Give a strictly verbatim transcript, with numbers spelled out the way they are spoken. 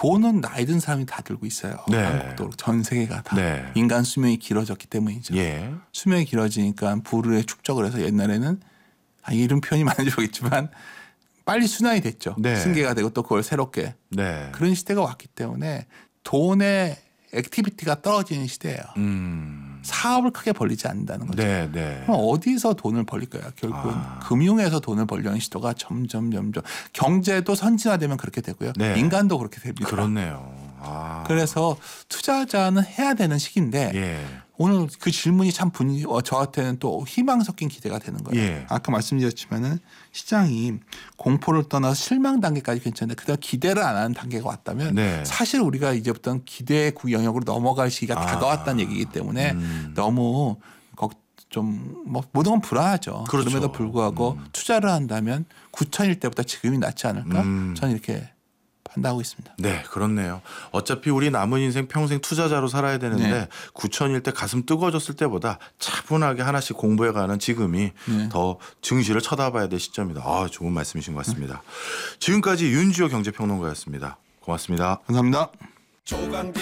돈은 나이 든 사람이 다 들고 있어요. 네. 한국도 전 세계가 다. 네. 인간 수명이 길어졌기 때문이죠. 예. 수명이 길어지니까 부를 축적을 해서 옛날에는 아, 이런 표현이 많은지 모르겠지만 빨리 순환이 됐죠. 네. 승계가 되고 또 그걸 새롭게. 네. 그런 시대가 왔기 때문에 돈의 액티비티가 떨어지는 시대예요. 음. 사업을 크게 벌리지 않는다는 거죠. 네, 네. 그럼 어디서 돈을 벌릴 거야? 결국은 아. 금융에서 돈을 벌려는 시도가 점점 점점 경제도 선진화되면 그렇게 되고요. 네. 인간도 그렇게 됩니다. 그렇네요. 아. 그래서 투자자는 해야 되는 시기인데 예. 오늘 그 질문이 참 분위, 어, 저한테는 또 희망 섞인 기대가 되는 거예요. 예. 아까 말씀드렸지만은 시장이 공포를 떠나서 실망 단계까지 괜찮은데 그다음 기대를 안 하는 단계가 왔다면 네. 사실 우리가 이제부터 기대의 구 영역으로 넘어갈 시기가 아. 다가왔다는 얘기이기 때문에 음. 너무 좀 뭐 모든 건 불안하죠. 그렇죠. 그럼에도 불구하고 음. 투자를 한다면 구천일 때보다 지금이 낫지 않을까? 음. 저는 이렇게 판단하고 있습니다. 네, 그렇네요. 어차피 우리 남은 인생 평생 투자자로 살아야 되는데 네. 구천일 때 가슴 뜨거워졌을 때보다 차분하게 하나씩 공부해가는 지금이 네. 더 증시를 쳐다봐야 될 시점이다. 아, 좋은 말씀이신 것 같습니다. 지금까지 윤지호 경제평론가였습니다. 고맙습니다. 감사합니다. 조강기